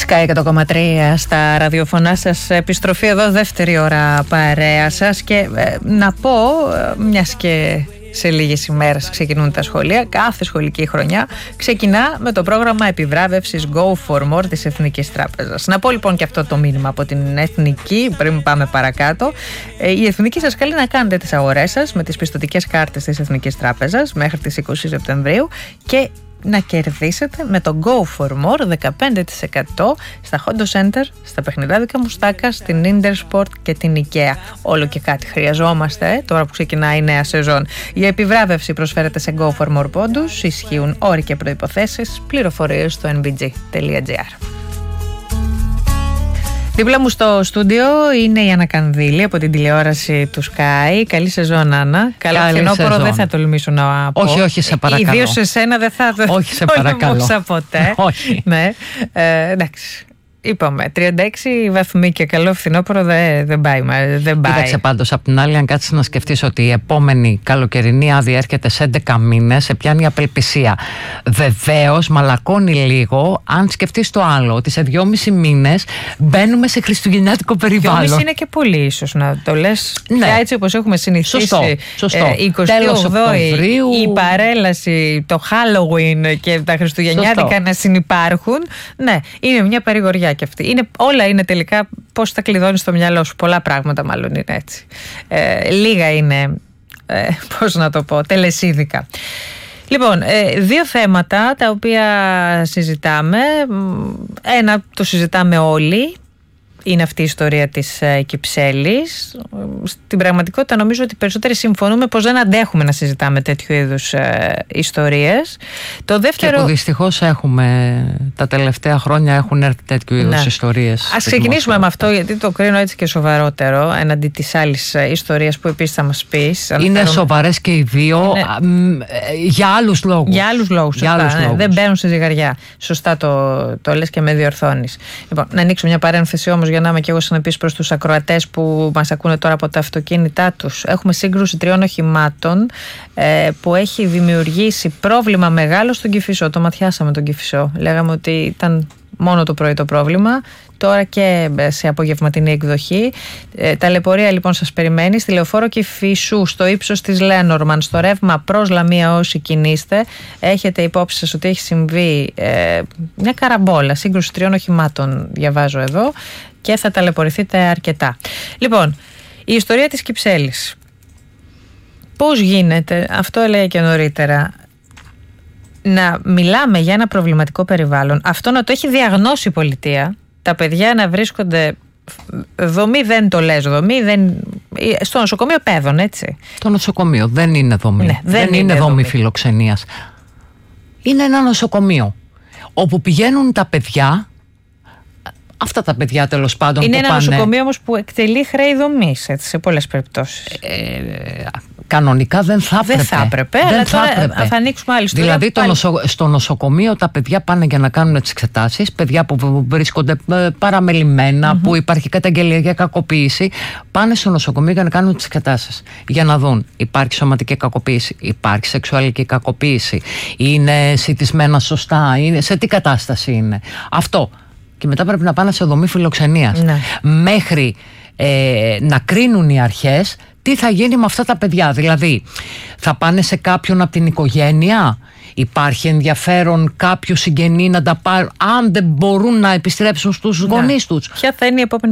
Sky 100,3 στα ραδιοφωνά σας. Επιστροφή εδώ, δεύτερη ώρα παρέα σας. Και να πω, μιας και σε λίγες ημέρες ξεκινούν τα σχολεία, κάθε σχολική χρονιά ξεκινά με το πρόγραμμα επιβράβευσης Go for More της Εθνικής Τράπεζας. Να πω λοιπόν και αυτό το μήνυμα από την Εθνική, πριν πάμε παρακάτω. Η Εθνική σας καλεί να κάνετε τις αγορές σας με τις πιστωτικές κάρτες της Εθνικής Τράπεζας μέχρι τις 20 Σεπτεμβρίου και να κερδίσετε με το Go for More 15% στα Hondo Center, στα παιχνιδάδικα Μουστάκα, στην Intersport και την IKEA. Όλο και κάτι χρειαζόμαστε τώρα που ξεκινάει η νέα σεζόν. Η επιβράβευση προσφέρεται σε Go for More πόντους, ισχύουν όροι και προϋποθέσεις, πληροφορίες στο nbg.gr. Δίπλα μου στο στούντιο είναι η Άννα Κανδύλη από την τηλεόραση του Sky. Καλή σεζόν, Άννα. Καλό φθινόπωρο δεν θα τολμήσω να πω. Όχι, σε παρακαλώ. Ιδίως σε σένα δεν θα το τολμούσα ποτέ. Όχι. Ναι. Εντάξει. Είπαμε, 36 βαθμοί και καλό φθινόπωρο δεν πάει. Κοίταξε πάντως, απ' την άλλη, αν κάτσεις να σκεφτείς ότι η επόμενη καλοκαιρινή άδεια έρχεται σε 11 μήνες, σε πιάνει απελπισία. Βεβαίως, μαλακώνει λίγο, αν σκεφτείς το άλλο, ότι σε 2,5 μήνες μπαίνουμε σε χριστουγεννιάτικο περιβάλλον. 2,5 είναι και πολύ, ίσως να το λες. Ναι. Πια έτσι όπως έχουμε συνηθίσει. Σωστό. 28η, η παρέλαση, το Halloween και τα χριστουγεννιάτικα να συνυπάρχουν. Ναι, είναι μια παρηγοριά. Και αυτή. Όλα είναι τελικά πώς τα κλειδώνεις στο μυαλό σου. Πολλά πράγματα μάλλον είναι έτσι. Λίγα είναι, πώς να το πω, τελεσίδικα. Λοιπόν, δύο θέματα τα οποία συζητάμε. Ένα το συζητάμε όλοι. Είναι αυτή η ιστορία της Κυψέλης. Στην πραγματικότητα νομίζω ότι περισσότεροι συμφωνούμε πως δεν αντέχουμε να συζητάμε τέτοιου είδους ιστορίες. Το δεύτερο... Και που δυστυχώς τα τελευταία χρόνια έχουν έρθει τέτοιου είδους ιστορίες. Ας ξεκινήσουμε με αυτό, γιατί το κρίνω έτσι και σοβαρότερο έναντι της άλλης ιστορίας που επίσης θα μας πεις. Είναι σοβαρές και οι δύο, για άλλους λόγους. Για άλλους λόγους. Δεν μπαίνουν στη ζυγαριά. Σωστά το λες και με διορθώνεις. Λοιπόν, να ανοίξω μια παρένθεση όμως για να είμαι και εγώ συνεπής προς τους ακροατές που μας ακούνε τώρα από τα αυτοκίνητά τους. Έχουμε σύγκρουση 3 οχημάτων που έχει δημιουργήσει πρόβλημα μεγάλο στον Κηφισό. Το ματιάσαμε τον Κηφισό. Λέγαμε ότι ήταν μόνο το πρωί το πρόβλημα. Τώρα και σε απογευματινή εκδοχή. Ταλαιπωρία λοιπόν σας περιμένει στη λεωφόρο Κηφισού, στο ύψος της Λένορμαν, στο ρεύμα προς Λαμία όσοι κινείστε. Έχετε υπόψη σας ότι έχει συμβεί μια καραμπόλα, σύγκρουση 3 οχημάτων, διαβάζω εδώ, και θα ταλαιπωρηθείτε αρκετά. Λοιπόν, η ιστορία της Κυψέλης. Πώς γίνεται, αυτό έλεγα και νωρίτερα, να μιλάμε για ένα προβληματικό περιβάλλον, αυτό να το έχει διαγνώσει η πολιτεία, τα παιδιά να βρίσκονται δομή, δεν το λες δομή, στο νοσοκομείο παιδών, έτσι. Το νοσοκομείο δεν είναι δομή. Ναι, δεν είναι δομή φιλοξενίας. Είναι ένα νοσοκομείο όπου πηγαίνουν τα παιδιά, αυτά τα παιδιά τέλος πάντων. Είναι που ένα νοσοκομείο όμως που εκτελεί χρέη δομής, έτσι, σε πολλές περιπτώσεις. Κανονικά δεν θα έπρεπε. Δεν θα έπρεπε, αλλά τώρα θα ανοίξουμε άλλη ιστορία. Δηλαδή στο νοσοκομείο τα παιδιά πάνε για να κάνουν τις εξετάσεις, παιδιά που βρίσκονται παραμελημένα, που υπάρχει καταγγελία για κακοποίηση, πάνε στο νοσοκομείο για να κάνουν τις εξετάσεις. Για να δουν, υπάρχει σωματική κακοποίηση, υπάρχει σεξουαλική κακοποίηση, είναι σιτισμένα σωστά, σε τι κατάσταση είναι. Αυτό. Και μετά πρέπει να πάνε σε δομή φιλοξενίας. Ναι. Μέχρι να κρίνουν οι αρχές τι θα γίνει με αυτά τα παιδιά. Δηλαδή, θα πάνε σε κάποιον από την οικογένεια, υπάρχει ενδιαφέρον κάποιο συγγενή να τα πάρουν, αν δεν μπορούν να επιστρέψουν στους γονείς τους. Ποια θα είναι η επόμενη